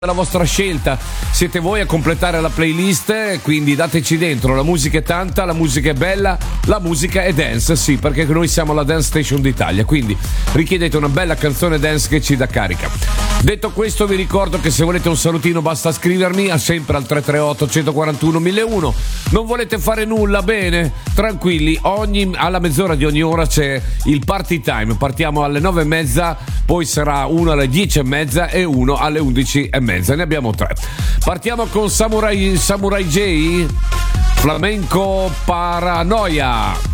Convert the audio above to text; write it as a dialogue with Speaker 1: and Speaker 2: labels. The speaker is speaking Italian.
Speaker 1: la vostra scelta, siete voi a completare la playlist, quindi dateci dentro. La musica è tanta, la musica è bella, la musica è dance, sì, perché noi siamo la Dance Station d'Italia, quindi richiedete una bella canzone dance che ci dà carica. Detto questo, vi ricordo che se volete un salutino basta scrivermi sempre al 338 141 1001. Non volete fare nulla? Bene, tranquilli, alla mezz'ora di ogni ora c'è il party time. Partiamo alle 9:30, poi sarà uno alle 10:30 e uno alle 11:30. Ne abbiamo 3. Partiamo con Samurai J, Flamenco Paranoia.